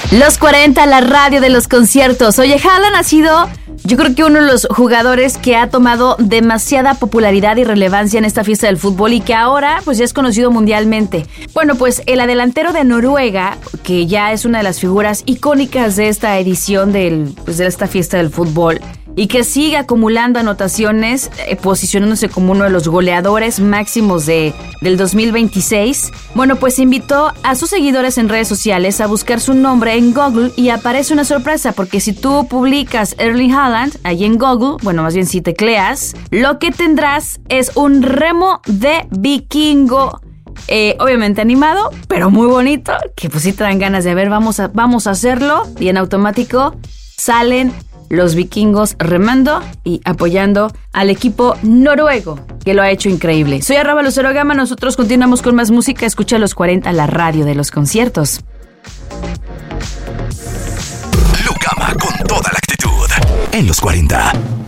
Los 40, la radio de los conciertos. Oye, Haaland ha sido, yo creo que uno de los jugadores que ha tomado demasiada popularidad y relevancia en esta fiesta del fútbol y que ahora pues ya es conocido mundialmente. Bueno, pues el delantero de Noruega, que ya es una de las figuras icónicas de esta edición de esta fiesta del fútbol, y que sigue acumulando anotaciones, posicionándose como uno de los goleadores máximos del 2026. Bueno, pues invitó a sus seguidores en redes sociales a buscar su nombre en Google y aparece una sorpresa, porque si tú publicas Erling Haaland ahí en Google, bueno, más bien si tecleas, lo que tendrás es un remo de vikingo. Obviamente animado, pero muy bonito, que pues sí te dan ganas de ver, vamos a hacerlo, y en automático salen los vikingos remando y apoyando al equipo noruego, que lo ha hecho increíble. Soy @Lucero Gama, nosotros continuamos con más música. Escucha los 40, la radio de los conciertos. Lu Gama con toda la actitud en los 40.